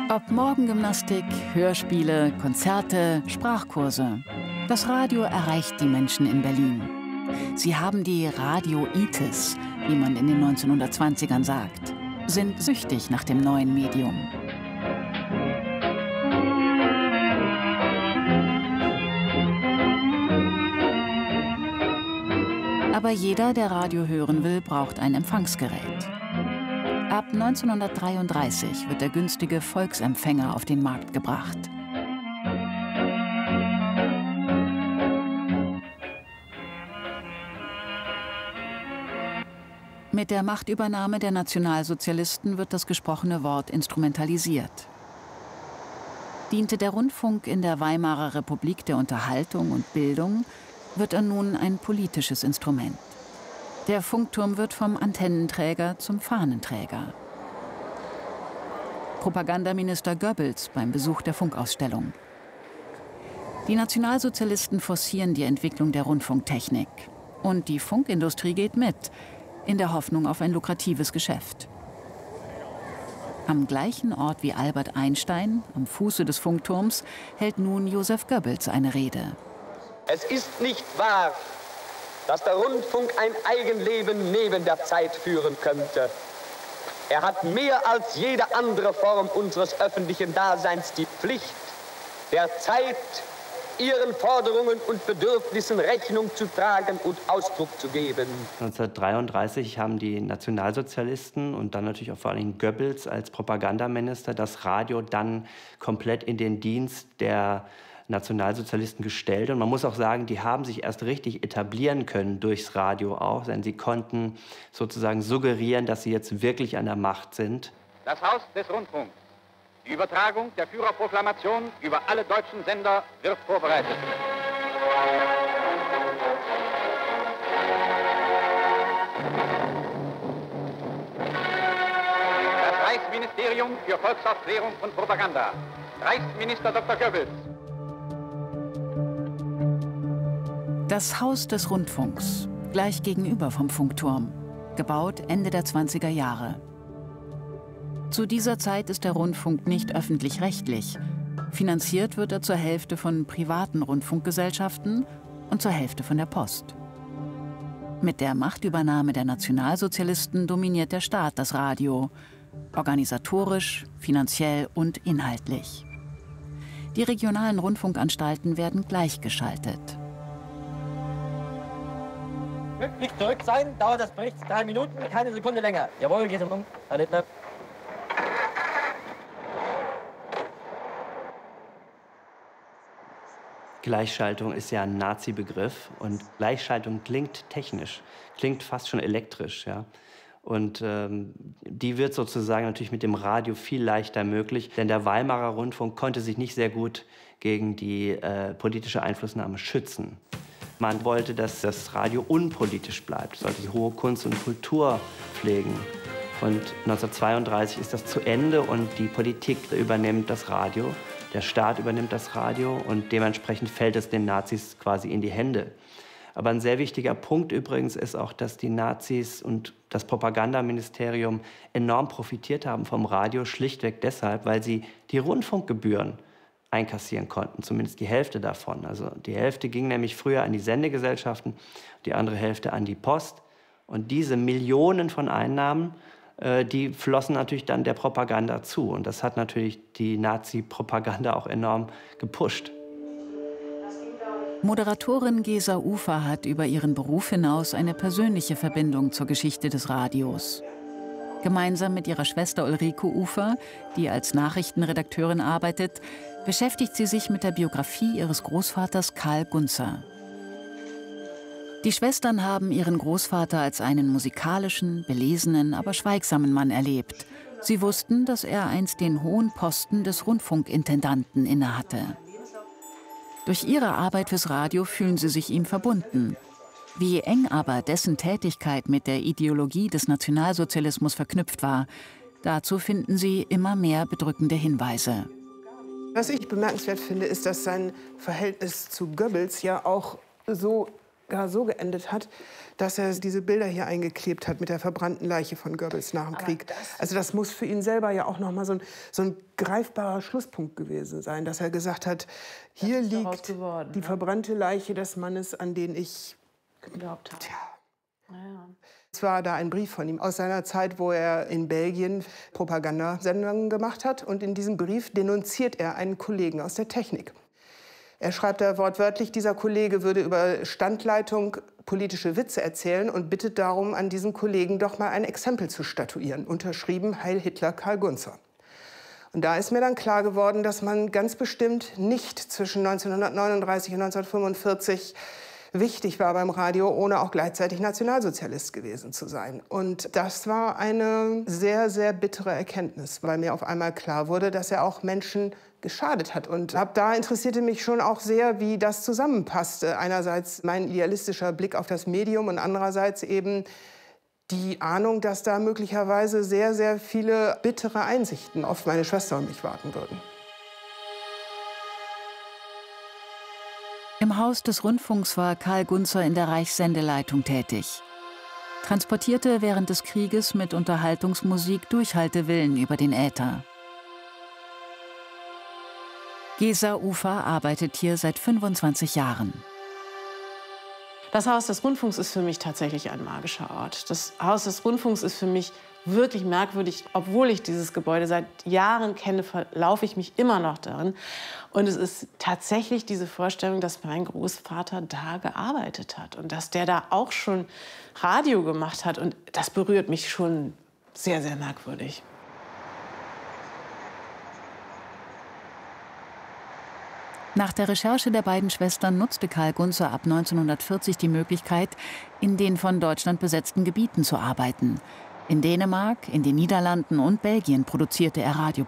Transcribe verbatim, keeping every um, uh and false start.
Ob Morgengymnastik, Hörspiele, Konzerte, Sprachkurse. Das Radio erreicht die Menschen in Berlin. Sie haben die Radio-Itis, wie man in den neunzehnhundertzwanzigern sagt, sind süchtig nach dem neuen Medium. Aber jeder, der Radio hören will, braucht ein Empfangsgerät. Ab neunzehnhundertdreiunddreißig wird der günstige Volksempfänger auf den Markt gebracht. Mit der Machtübernahme der Nationalsozialisten wird das gesprochene Wort instrumentalisiert. Diente der Rundfunk in der Weimarer Republik der Unterhaltung und Bildung, wird er nun ein politisches Instrument. Der Funkturm wird vom Antennenträger zum Fahnenträger. Propagandaminister Goebbels beim Besuch der Funkausstellung. Die Nationalsozialisten forcieren die Entwicklung der Rundfunktechnik. Und die Funkindustrie geht mit, in der Hoffnung auf ein lukratives Geschäft. Am gleichen Ort wie Albert Einstein, am Fuße des Funkturms, hält nun Joseph Goebbels eine Rede. Es ist nicht wahr, dass der Rundfunk ein Eigenleben neben der Zeit führen könnte. Er hat mehr als jede andere Form unseres öffentlichen Daseins die Pflicht, der Zeit, ihren Forderungen und Bedürfnissen Rechnung zu tragen und Ausdruck zu geben. neunzehnhundertdreiunddreißig haben die Nationalsozialisten und dann natürlich auch vor allem Goebbels als Propagandaminister das Radio dann komplett in den Dienst der Nationalsozialisten gestellt. Und man muss auch sagen, die haben sich erst richtig etablieren können durchs Radio auch, denn sie konnten sozusagen suggerieren, dass sie jetzt wirklich an der Macht sind. Das Haus des Rundfunks. Die Übertragung der Führerproklamation über alle deutschen Sender wird vorbereitet. Das Reichsministerium für Volksaufklärung und Propaganda. Reichsminister Doktor Goebbels. Das Haus des Rundfunks, gleich gegenüber vom Funkturm, gebaut Ende der zwanziger Jahre. Zu dieser Zeit ist der Rundfunk nicht öffentlich-rechtlich. Finanziert wird er zur Hälfte von privaten Rundfunkgesellschaften und zur Hälfte von der Post. Mit der Machtübernahme der Nationalsozialisten dominiert der Staat das Radio, organisatorisch, finanziell und inhaltlich. Die regionalen Rundfunkanstalten werden gleichgeschaltet. Pünktlich zurück sein, dauert das Bericht drei Minuten, keine Sekunde länger. Jawohl, geht um, Herr Littner. Gleichschaltung ist ja ein Nazi-Begriff und Gleichschaltung klingt technisch, klingt fast schon elektrisch. Ja? Und ähm, die wird sozusagen natürlich mit dem Radio viel leichter möglich, denn der Weimarer Rundfunk konnte sich nicht sehr gut gegen die äh, politische Einflussnahme schützen. Man wollte, dass das Radio unpolitisch bleibt, sollte die hohe Kunst und Kultur pflegen. Und neunzehnhundertzweiunddreißig ist das zu Ende und die Politik übernimmt das Radio, der Staat übernimmt das Radio und dementsprechend fällt es den Nazis quasi in die Hände. Aber ein sehr wichtiger Punkt übrigens ist auch, dass die Nazis und das Propagandaministerium enorm profitiert haben vom Radio, schlichtweg deshalb, weil sie die Rundfunkgebühren einkassieren konnten, zumindest die Hälfte davon. Also die Hälfte ging nämlich früher an die Sendegesellschaften, die andere Hälfte an die Post. Und diese Millionen von Einnahmen, äh, die flossen natürlich dann der Propaganda zu. Und das hat natürlich die Nazi-Propaganda auch enorm gepusht. Moderatorin Gesa Ufer hat über ihren Beruf hinaus eine persönliche Verbindung zur Geschichte des Radios. Gemeinsam mit ihrer Schwester Ulrike Ufer, die als Nachrichtenredakteurin arbeitet, beschäftigt sie sich mit der Biografie ihres Großvaters Karl Gunzer. Die Schwestern haben ihren Großvater als einen musikalischen, belesenen, aber schweigsamen Mann erlebt. Sie wussten, dass er einst den hohen Posten des Rundfunkintendanten innehatte. Durch ihre Arbeit fürs Radio fühlen sie sich ihm verbunden. Wie eng aber dessen Tätigkeit mit der Ideologie des Nationalsozialismus verknüpft war, dazu finden sie immer mehr bedrückende Hinweise. Was ich bemerkenswert finde, ist, dass sein Verhältnis zu Goebbels ja auch so gar so geendet hat, dass er diese Bilder hier eingeklebt hat mit der verbrannten Leiche von Goebbels nach dem Aber Krieg. das Also das muss für ihn selber ja auch noch mal so ein, so ein greifbarer Schlusspunkt gewesen sein, dass er gesagt hat, hier ist daraus liegt geworden, die ne? verbrannte Leiche des Mannes, an den ich geglaubt habe. Tja. Ja. Es war da ein Brief von ihm aus seiner Zeit, wo er in Belgien Propagandasendungen gemacht hat. Und in diesem Brief denunziert er einen Kollegen aus der Technik. Er schreibt da wortwörtlich, dieser Kollege würde über Standleitung politische Witze erzählen und bittet darum, an diesen Kollegen doch mal ein Exempel zu statuieren. Unterschrieben Heil Hitler Karl Gunzer. Und da ist mir dann klar geworden, dass man ganz bestimmt nicht zwischen neunzehnhundertneununddreißig und neunzehnhundertfünfundvierzig wichtig war beim Radio, ohne auch gleichzeitig Nationalsozialist gewesen zu sein. Und das war eine sehr, sehr bittere Erkenntnis, weil mir auf einmal klar wurde, dass er auch Menschen geschadet hat. Und ab da interessierte mich schon auch sehr, wie das zusammenpasste. Einerseits mein idealistischer Blick auf das Medium und andererseits eben die Ahnung, dass da möglicherweise sehr, sehr viele bittere Einsichten auf meine Schwester und mich warten würden. Im Haus des Rundfunks war Karl Gunzer in der Reichssendeleitung tätig. Transportierte während des Krieges mit Unterhaltungsmusik Durchhaltewillen über den Äther. Gesa Ufer arbeitet hier seit fünfundzwanzig Jahren. Das Haus des Rundfunks ist für mich tatsächlich ein magischer Ort. Das Haus des Rundfunks ist für mich wirklich merkwürdig. Obwohl ich dieses Gebäude seit Jahren kenne, verlaufe ich mich immer noch darin. Und es ist tatsächlich diese Vorstellung, dass mein Großvater da gearbeitet hat und dass der da auch schon Radio gemacht hat. Und das berührt mich schon sehr, sehr merkwürdig. Nach der Recherche der beiden Schwestern nutzte Karl Gunzer ab neunzehnhundertvierzig die Möglichkeit, in den von Deutschland besetzten Gebieten zu arbeiten. In Dänemark, in den Niederlanden und Belgien produzierte er Radioprogramme.